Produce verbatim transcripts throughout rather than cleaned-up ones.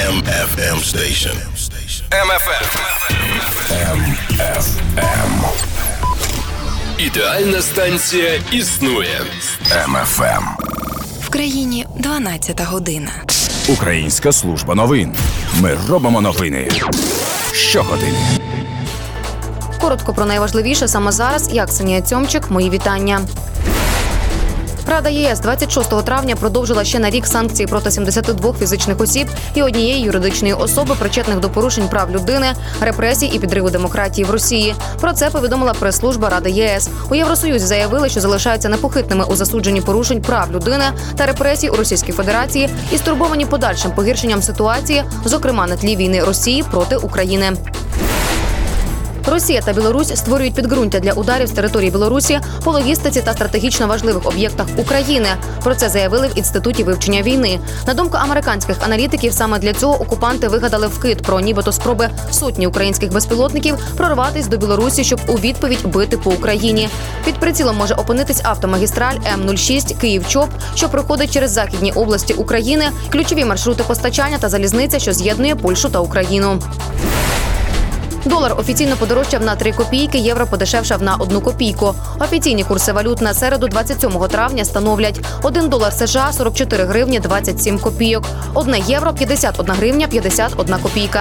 М Ф М Station. М Ф М. М Ф М. Ідеальна станція існує. М Ф М. В країні дванадцята година. Українська служба новин. Ми робимо новини щогодини. Коротко про найважливіше саме зараз. Я, Ксенія Цьомчик. Мої вітання. Рада ЄС двадцять шостого травня продовжила ще на рік санкції проти сімдесяти двох фізичних осіб і однієї юридичної особи, причетних до порушень прав людини, репресій і підриву демократії в Росії. Про це повідомила прес-служба Ради ЄС. У Євросоюзі заявили, що залишаються непохитними у засудженні порушень прав людини та репресій у Російській Федерації і стурбовані подальшим погіршенням ситуації, зокрема на тлі війни Росії проти України. Росія та Білорусь створюють підґрунтя для ударів з території Білорусі по логістиці та стратегічно важливих об'єктах України. Про це заявили в Інституті вивчення війни. На думку американських аналітиків, саме для цього окупанти вигадали вкид про нібито спроби сотні українських безпілотників прорватись до Білорусі, щоб у відповідь бити по Україні. Під прицілом може опинитись автомагістраль М нуль шість Київ-Чоп, що проходить через західні області України, ключові маршрути постачання та залізниця, що з'єднує Польщу та Україну. Долар офіційно подорожчав на три копійки, євро подешевшав на одну копійку. Офіційні курси валют на середу двадцять сьомого травня становлять один долар США – сорок чотири гривні двадцять сім копійок, одне євро – п'ятдесят одна гривня п'ятдесят одна копійка.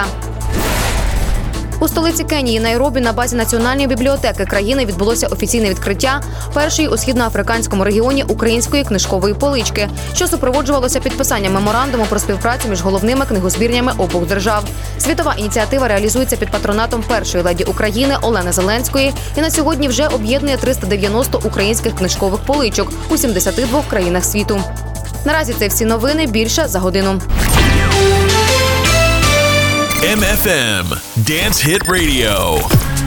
У столиці Кенії Найробі на базі Національної бібліотеки країни відбулося офіційне відкриття першої у східноафриканському регіоні української книжкової полички, що супроводжувалося підписанням меморандуму про співпрацю між головними книгозбірнями обох держав. Світова ініціатива реалізується під патронатом першої леді України Олени Зеленської і на сьогодні вже об'єднує триста дев'яносто українських книжкових поличок у сімдесяти двох країнах світу. Наразі це всі новини, більше за годину. М Ф М Dance Hit Radio.